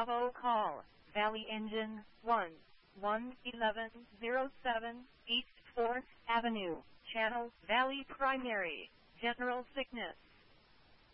Bravo call, Valley Engine 1, 1107 East 4th Avenue, Channel Valley Primary, General Sickness.